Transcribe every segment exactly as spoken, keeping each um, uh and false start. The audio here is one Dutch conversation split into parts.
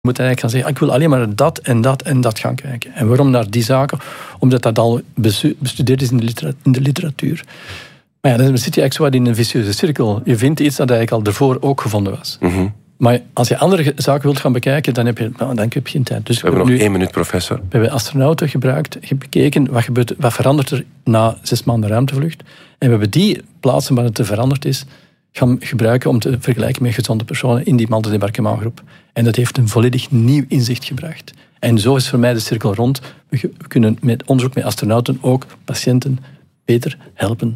Je moet eigenlijk gaan zeggen, ik wil alleen maar dat en dat en dat gaan kijken. En waarom naar die zaken? Omdat dat al bestudeerd is in de, litera- in de literatuur. Maar ja, dan zit je eigenlijk zo wat in een vicieuze cirkel. Je vindt iets dat eigenlijk al ervoor ook gevonden was. Mm-hmm. Maar als je andere zaken wilt gaan bekijken, dan heb je, nou, dan heb je geen tijd. Dus we hebben nog nu, één minuut, professor. We hebben astronauten gebruikt, bekeken wat, gebeurt, wat verandert er na zes maanden ruimtevlucht. En we hebben die plaatsen waar het te veranderd is, gaan gebruiken om te vergelijken met gezonde personen in die maldemarkemaangroep. En dat heeft een volledig nieuw inzicht gebracht. En zo is voor mij de cirkel rond. We kunnen met onderzoek met astronauten ook patiënten beter helpen.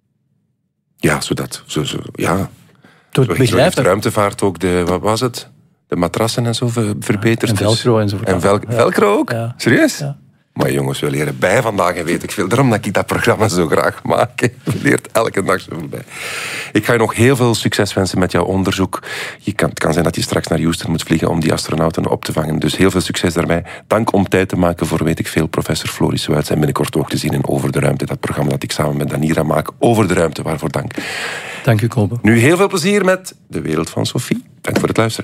Ja, zodat... Zo, zo, ja. Door zo, zo heeft ruimtevaart ook de... Wat was het? De matrassen en zo verbeterd. Ja, en velcro enzovoort. En vel, ja. velcro ook? Ja. Serieus? Ja. Maar jongens, we leren bij vandaag en weet ik veel. Daarom dat ik dat programma zo graag maak. Je leert elke dag zoveel bij. Ik ga je nog heel veel succes wensen met jouw onderzoek. Je kan, het kan zijn dat je straks naar Houston moet vliegen om die astronauten op te vangen. Dus heel veel succes daarbij. Dank om tijd te maken voor, weet ik veel, professor Floris Wuits. En binnenkort ook te zien in Over de Ruimte. Dat programma dat ik samen met Danira maak. Over de Ruimte, waarvoor dank. Dank u, Kobe. Nu heel veel plezier met De Wereld van Sophie. Dank voor het luisteren.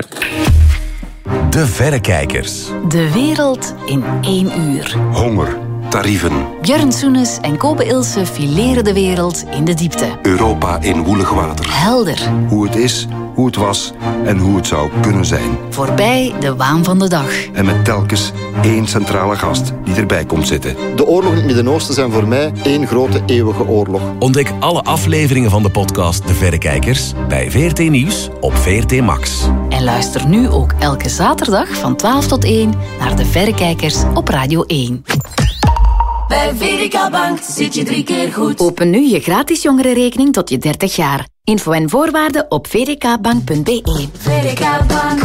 De Verrekijkers. De wereld in één uur. Honger, tarieven. Björn Soenes en Kobe Ilse fileren de wereld in de diepte. Europa in woelig water. Helder. Hoe het is, hoe het was en hoe het zou kunnen zijn. Voorbij de waan van de dag. En met telkens één centrale gast die erbij komt zitten. De oorlogen in het Midden-Oosten zijn voor mij één grote eeuwige oorlog. Ontdek alle afleveringen van de podcast De Verrekijkers bij V R T Nieuws op V R T Max. En luister nu ook elke zaterdag van twaalf tot één naar De Verrekijkers op Radio één. Bij V D K Bank zit je drie keer goed. Open nu je gratis jongerenrekening tot je dertig jaar. Info en voorwaarden op v d k bank punt b e. V D K Bank.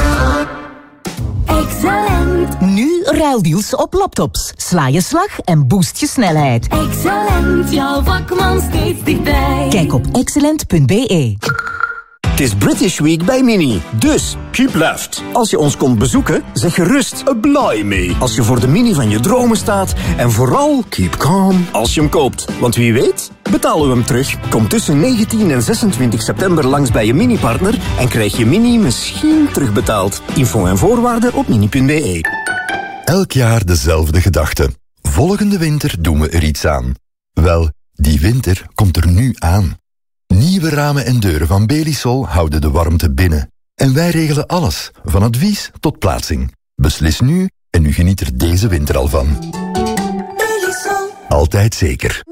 Excellent. Nu ruildeals op laptops. Sla je slag en boost je snelheid. Excellent. Jouw vakman steeds dichtbij. Kijk op excellent punt b e. Het is British Week bij Mini. Dus, keep left. Als je ons komt bezoeken, zeg gerust blimey. Als je voor de Mini van je dromen staat. En vooral, keep calm als je hem koopt. Want wie weet, betalen we hem terug. Kom tussen negentien en zesentwintig september langs bij je Mini-partner en krijg je Mini misschien terugbetaald. Info en voorwaarden op mini punt b e. Elk jaar dezelfde gedachte. Volgende winter doen we er iets aan. Wel, die winter komt er nu aan. Nieuwe ramen en deuren van Belisol houden de warmte binnen. En wij regelen alles, van advies tot plaatsing. Beslis nu en u geniet er deze winter al van. Belisol. Altijd zeker.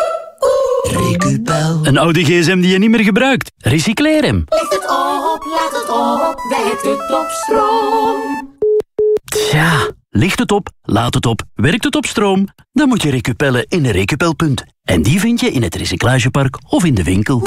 Recupel. Een oude gsm die je niet meer gebruikt. Recycleer hem. Licht het op, laat het op, werkt het op stroom. Tja, licht het op, laat het op, werkt het op stroom? Dan moet je recupellen in een Recupelpunt. En die vind je in het recyclagepark of in de winkel.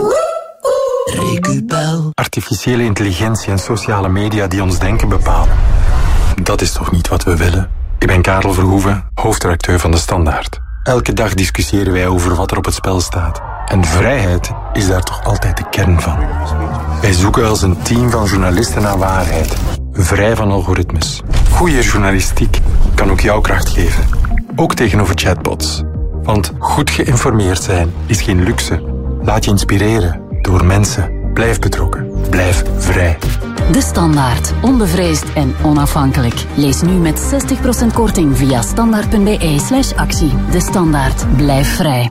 Recupel. Artificiële intelligentie en sociale media die ons denken bepalen. Dat is toch niet wat we willen? Ik ben Karel Verhoeven, hoofdredacteur van De Standaard. Elke dag discussiëren wij over wat er op het spel staat. En vrijheid is daar toch altijd de kern van. Wij zoeken als een team van journalisten naar waarheid. Vrij van algoritmes. Goede journalistiek kan ook jouw kracht geven. Ook tegenover chatbots. Want goed geïnformeerd zijn is geen luxe. Laat je inspireren door mensen. Blijf betrokken. Blijf vrij. De Standaard. Onbevreesd en onafhankelijk. Lees nu met zestig procent korting via standaard punt b e slash actie. De Standaard. Blijf vrij.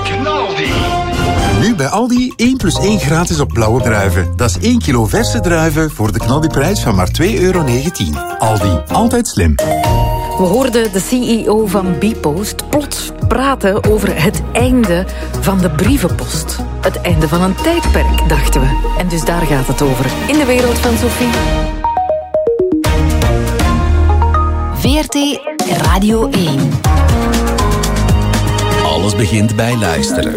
Nu bij Aldi één plus één gratis op blauwe druiven. Dat is één kilo verse druiven voor de knaldiprijs van maar twee euro negentien. Aldi, altijd slim. We hoorden de C E O van Bpost plots praten over het einde van de brievenpost. Het einde van een tijdperk, dachten we. En dus daar gaat het over. In de wereld van Sophie. V R T Radio één. Alles begint bij luisteren.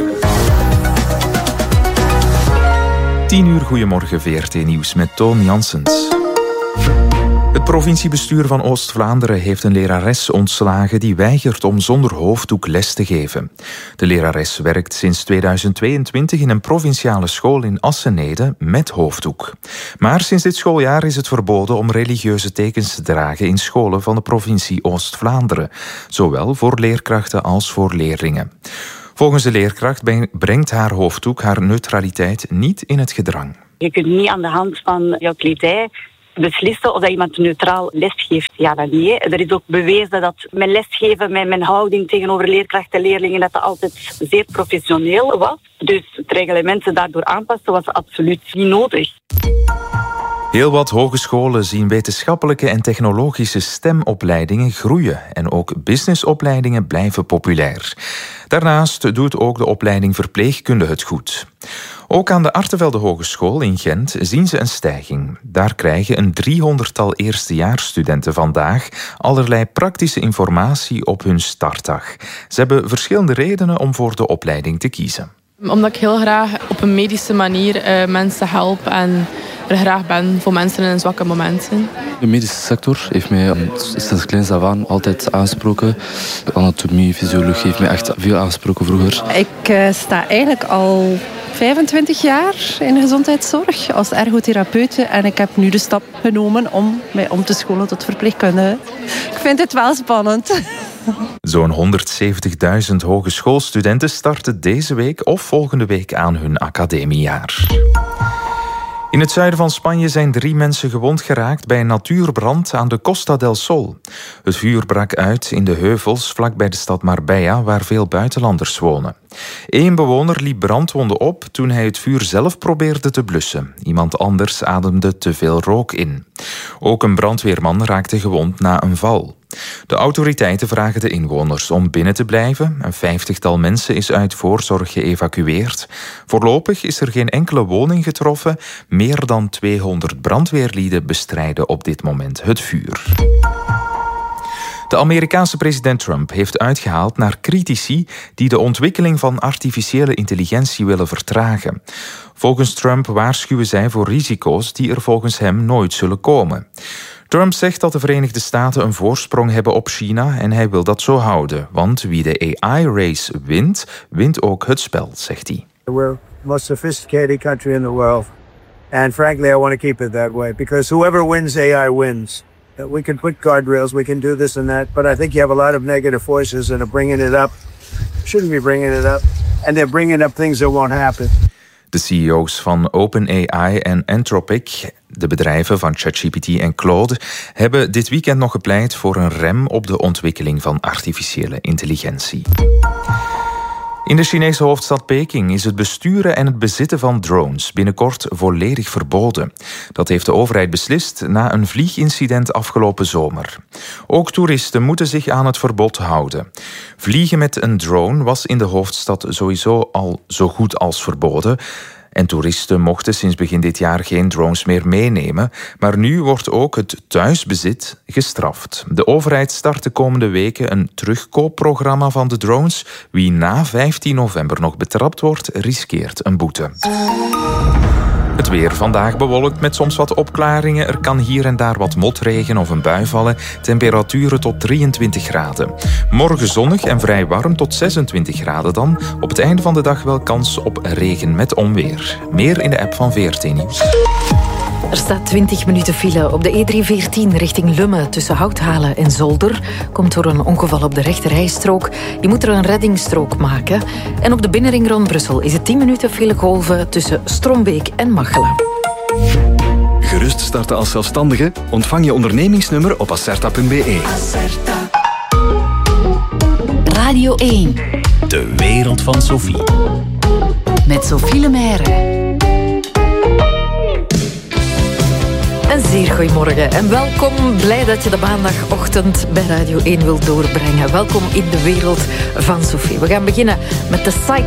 tien uur, goedemorgen, V R T Nieuws met Toon Janssens. Het provinciebestuur van Oost-Vlaanderen heeft een lerares ontslagen die weigert om zonder hoofddoek les te geven. De lerares werkt sinds tweeduizend tweeëntwintig in een provinciale school in Assenede met hoofddoek. Maar sinds dit schooljaar is het verboden om religieuze tekens te dragen in scholen van de provincie Oost-Vlaanderen, zowel voor leerkrachten als voor leerlingen. Volgens de leerkracht brengt haar hoofddoek haar neutraliteit niet in het gedrang. Je kunt niet aan de hand van jouw kledij beslissen of dat iemand neutraal lesgeeft. Ja, dan niet. Hè. Er is ook bewezen dat mijn lesgeven, mijn, mijn houding tegenover leerkrachten en leerlingen, dat dat altijd zeer professioneel was. Dus het reglement daardoor aanpassen was absoluut niet nodig. Heel wat hogescholen zien wetenschappelijke en technologische stemopleidingen groeien en ook businessopleidingen blijven populair. Daarnaast doet ook de opleiding verpleegkunde het goed. Ook aan de Artevelde Hogeschool in Gent zien ze een stijging. Daar krijgen een driehonderdtal eerstejaarsstudenten vandaag allerlei praktische informatie op hun startdag. Ze hebben verschillende redenen om voor de opleiding te kiezen. Omdat ik heel graag op een medische manier uh, mensen help en er graag ben voor mensen in zwakke momenten. De medische sector heeft mij sinds kleins af aan altijd aangesproken. Anatomie, fysiologie heeft mij echt veel aangesproken vroeger. Ik uh, sta eigenlijk al vijfentwintig jaar in de gezondheidszorg als ergotherapeute en ik heb nu de stap genomen om mij om te scholen tot verpleegkundige. Ik vind het wel spannend. Zo'n honderdzeventigduizend hogeschoolstudenten starten deze week of volgende week aan hun academiejaar. In het zuiden van Spanje zijn drie mensen gewond geraakt bij een natuurbrand aan de Costa del Sol. Het vuur brak uit in de heuvels vlakbij de stad Marbella, waar veel buitenlanders wonen. Eén bewoner liep brandwonden op toen hij het vuur zelf probeerde te blussen. Iemand anders ademde te veel rook in. Ook een brandweerman raakte gewond na een val. De autoriteiten vragen de inwoners om binnen te blijven. Een vijftigtal mensen is uit voorzorg geëvacueerd. Voorlopig is er geen enkele woning getroffen. Meer dan tweehonderd brandweerlieden bestrijden op dit moment het vuur. De Amerikaanse president Trump heeft uitgehaald naar critici die de ontwikkeling van artificiële intelligentie willen vertragen. Volgens Trump waarschuwen zij voor risico's die er volgens hem nooit zullen komen. Trump zegt dat de Verenigde Staten een voorsprong hebben op China en hij wil dat zo houden. Want wie de A I-race wint, wint ook het spel, zegt hij. We're the most sophisticated country in the world. And frankly, I want to keep it that way. Because whoever wins A I wins. We can put guardrails, we can do this and that. But I think you have a lot of negative voices that are bringing it up. Shouldn't be bringing it up. And they're bringing up things that won't happen. De C E O's van OpenAI en Anthropic, de bedrijven van ChatGPT en Claude, hebben dit weekend nog gepleit voor een rem op de ontwikkeling van artificiële intelligentie. In de Chinese hoofdstad Peking is het besturen en het bezitten van drones binnenkort volledig verboden. Dat heeft de overheid beslist na een vliegincident afgelopen zomer. Ook toeristen moeten zich aan het verbod houden. Vliegen met een drone was in de hoofdstad sowieso al zo goed als verboden. En toeristen mochten sinds begin dit jaar geen drones meer meenemen. Maar nu wordt ook het thuisbezit gestraft. De overheid start de komende weken een terugkoopprogramma van de drones. Wie na vijftien november nog betrapt wordt, riskeert een boete. Het weer vandaag bewolkt met soms wat opklaringen. Er kan hier en daar wat motregen of een bui vallen. Temperaturen tot drieëntwintig graden. Morgen zonnig en vrij warm tot zesentwintig graden dan. Op het einde van de dag wel kans op regen met onweer. Meer in de app van V R T Nieuws. Er staat twintig minuten file op de E driehonderdveertien richting Lummen tussen Houthalen en Zolder. Komt door een ongeval op de rechterrijstrook. Je moet er een reddingsstrook maken. En op de binnenring rond Brussel is het tien minuten filegolven tussen Strombeek en Machelen. Gerust starten als zelfstandige? Ontvang je ondernemingsnummer op acerta punt be. Radio één. De wereld van Sophie. Met Sophie Lemaire. Een zeer goeiemorgen en welkom. Blij dat je de maandagochtend bij Radio één wilt doorbrengen. Welkom in de wereld van Sophie. We gaan beginnen met de Psycho